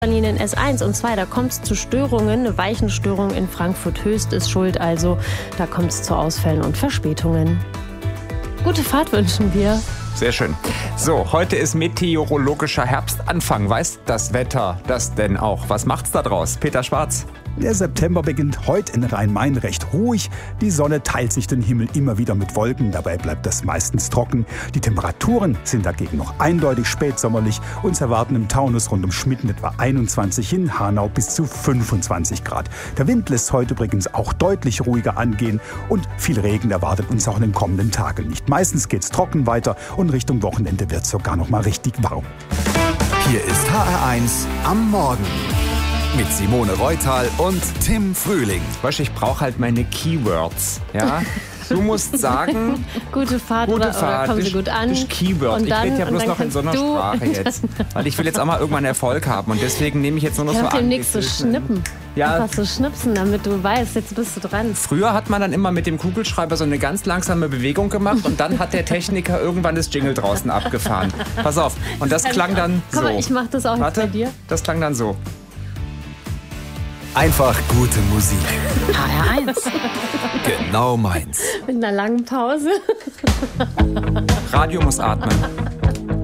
Ihnen S1 und 2, da kommt es zu Störungen. Eine Weichenstörung in Frankfurt Höchst ist schuld, also da kommt es zu Ausfällen und Verspätungen. Gute Fahrt wünschen wir. Sehr schön. So, heute ist meteorologischer Herbstanfang. Weiß das Wetter das denn auch? Was macht's da draus? Peter Schwarz. Der September beginnt heute in Rhein-Main recht ruhig. Die Sonne teilt sich den Himmel immer wieder mit Wolken. Dabei bleibt das meistens trocken. Die Temperaturen sind dagegen noch eindeutig spätsommerlich. Uns erwarten im Taunus rund um Schmitten etwa 21, in Hanau bis zu 25 Grad. Der Wind lässt heute übrigens auch deutlich ruhiger angehen. Und viel Regen erwartet uns auch in den kommenden Tagen nicht. Meistens geht's trocken weiter und Richtung Wochenende wird es sogar noch mal richtig warm. Hier ist HR1 am Morgen. Mit Simone Reutal und Tim Frühling. Weißt du, ich brauche halt meine Keywords. Ja? Du musst sagen, gute Fahrt, oder kommen Sie gut an. Das ist Keyword. Ich rede ja bloß noch in so einer Sprache jetzt. Weil ich will jetzt auch mal irgendwann Erfolg haben. Und deswegen nehme ich jetzt nur noch so an. Demnächst so schnippen. Ja. Einfach so schnipsen, damit du weißt, jetzt bist du dran. Früher hat man dann immer mit dem Kugelschreiber so eine ganz langsame Bewegung gemacht und dann hat der Techniker irgendwann das Jingle draußen abgefahren. Pass auf. Und das klang dann so. Guck mal, ich mach das auch jetzt bei dir. Das klang dann so. Einfach gute Musik. HR1. Genau meins. Mit einer langen Pause. Radio muss atmen.